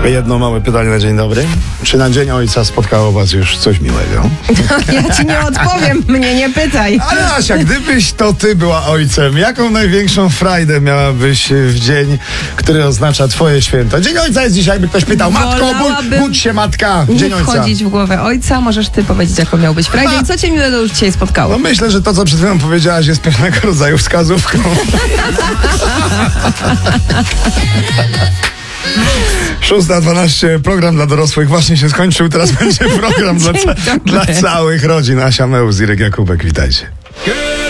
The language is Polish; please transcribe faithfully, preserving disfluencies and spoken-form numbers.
Jedno małe pytanie na dzień dobry. Czy na Dzień Ojca spotkało was już coś miłego? No, ja ci nie odpowiem, mnie nie pytaj. Ale Asia, gdybyś to ty była ojcem, jaką największą frajdę miałabyś w dzień, który oznacza twoje święto? Dzień Ojca jest dzisiaj, jakby ktoś pytał. Matko, budź, budź się matka, Dzień Nie Ojca. wchodzić w głowę ojca, możesz ty powiedzieć, jaką miałbyś frajdę i co cię miłego już dzisiaj spotkało? No myślę, że to, co przed chwilą powiedziałaś, jest pewnego rodzaju wskazówką. szósta dwanaście, program dla dorosłych właśnie się skończył. Teraz będzie program dla, ca- dla całych rodzin. Asia Mełz, Irek Jakubek, witajcie.